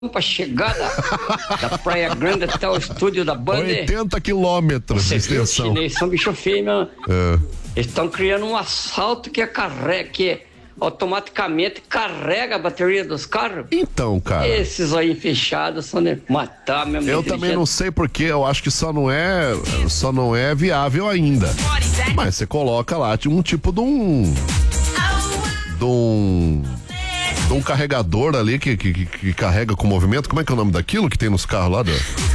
pra chegar da Praia Grande até o estúdio da banda. 80 quilômetros de extensão. Os chineses são bicho feio, meu. Eles estão criando um asfalto que automaticamente carrega a bateria dos carros. Então, cara. Esses aí fechados são de matar mesmo. Eu também não sei porque, eu acho que só não é viável ainda. Mas você coloca lá um tipo de um carregador ali que carrega com movimento. Como é que é o nome daquilo que tem nos carros lá?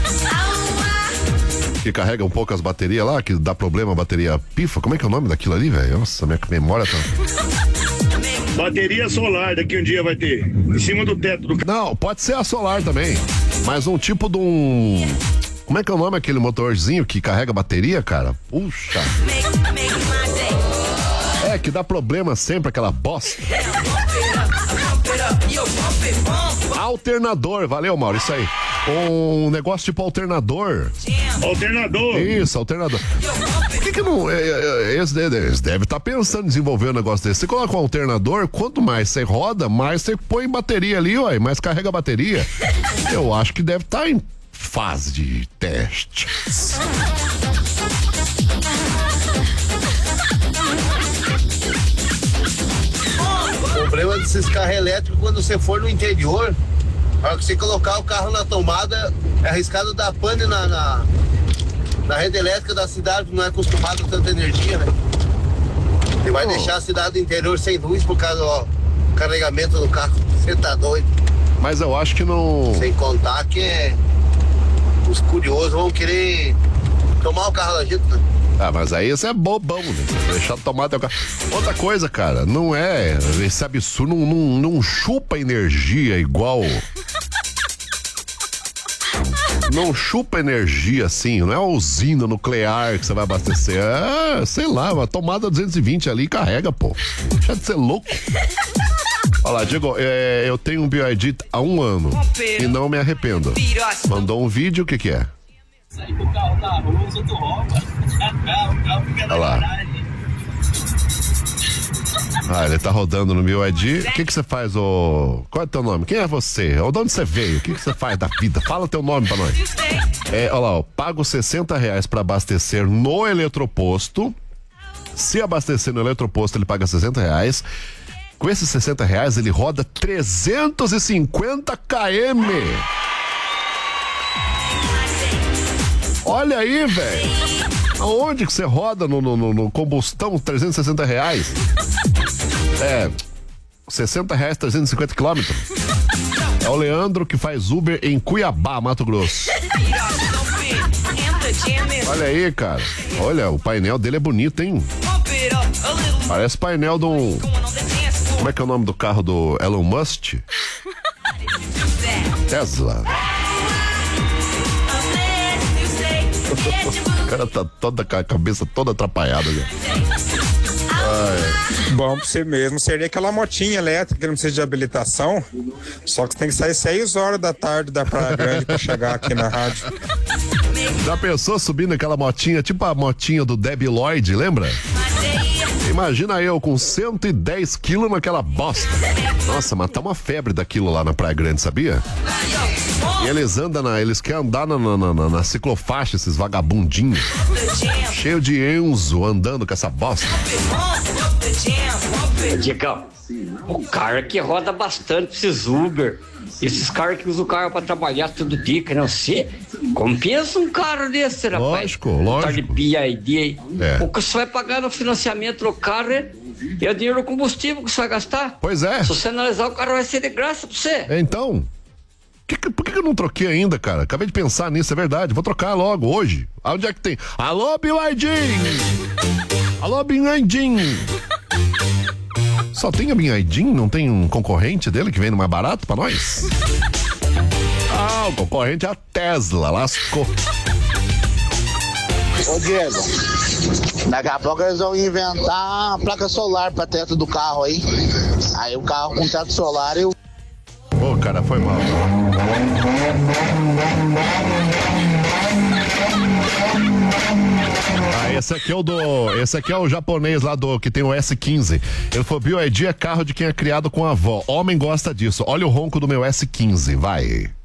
Que carrega um pouco as baterias lá, que dá problema a bateria pifa. Como é que é o nome daquilo ali, velho? Nossa, minha memória tá... Bateria solar, daqui um dia vai ter. Em cima do teto do carro. Não, pode ser a solar também. Mas um tipo de um... Como é que é o nome aquele motorzinho que carrega bateria, cara? Puxa. Que dá problema sempre aquela bosta. Alternador, valeu, Mauro, isso aí. Um negócio tipo alternador. Alternador. Isso, alternador. Por que não... Eles devem estar pensando em desenvolver um negócio desse. Você coloca um alternador, quanto mais você roda, mais você põe bateria ali, ué, mais carrega a bateria. Eu acho que deve estar em fase de teste. O problema desses carros elétricos, quando você for no interior, a hora que você colocar o carro na tomada, é arriscado dar pane na rede elétrica da cidade, que não é acostumado a tanta energia, né? E vai deixar a cidade do interior sem luz por causa do carregamento do carro. Você tá doido. Mas eu acho que não... Sem contar que os curiosos vão querer tomar o carro da gente, né? Ah, mas aí isso é bobão, né? Deixar tomar teu carro. Outra coisa, cara, não é esse absurdo, não chupa energia igual. Não chupa energia assim, não é uma usina nuclear que você vai abastecer. Sei lá, uma tomada 220 ali e carrega, pô. Deixa de ser louco. Olha lá, Diego, eu tenho um BioID há 1 ano e não me arrependo. Mandou um vídeo, o que é? Sai com o carro na rua, os outros roubam. O carro fica na garagem. Ele tá rodando no meu ID. O que você faz, Qual é o teu nome? Quem é você? De onde você veio? O que você faz da vida? Fala teu nome pra nós. Olha lá, pago R$60 pra abastecer no eletroposto. Se abastecer no eletroposto, ele paga R$60. Com esses R$60, ele roda 350 km. Olha aí, velho. Aonde que você roda no combustão R$360? R$60, 350 quilômetros. É o Leandro que faz Uber em Cuiabá, Mato Grosso. Olha aí, cara. Olha, o painel dele é bonito, hein? Parece painel de um... Como é que é o nome do carro do Elon Musk? Tesla. O cara tá toda com a cabeça toda atrapalhada, né? Bom pra você mesmo. Seria aquela motinha elétrica que não precisa de habilitação. Só que tem que sair 6 horas da tarde da Praia Grande pra chegar aqui na rádio. Já pensou subindo aquela motinha, tipo a motinha do Debbie Lloyd, lembra? Imagina eu com 110 quilos naquela bosta. Nossa, mas tá uma febre daquilo lá na Praia Grande, sabia? E eles andam eles querem andar na ciclofaixa, esses vagabundinhos. Cheio de Enzo andando com essa bosta. Diegão, o cara que roda bastante esses Uber, esses caras que usam o carro pra trabalhar todo dia, que não sei, compensa um carro desse, rapaz. Lógico. Tá de BID aí. O que você vai pagar no financiamento do carro é o dinheiro do combustível que você vai gastar. Pois é. Se você analisar, o carro vai ser de graça pra você. Então, por que eu não troquei ainda, cara? Acabei de pensar nisso, é verdade. Vou trocar logo, hoje. Onde é que tem? Alô, BioID! Alô, BioID! Só tem a BioID? Não tem um concorrente dele que vem no mais barato pra nós? O concorrente é a Tesla, lascou. Ô Diego, daqui a pouco eles vão inventar a placa solar pra teto do carro aí. Aí o carro com teto solar e o... Cara, foi mal. Esse aqui é o japonês lá que tem o S15. Ele falou: BioID é carro de quem é criado com a avó. Homem gosta disso. Olha o ronco do meu S15, vai.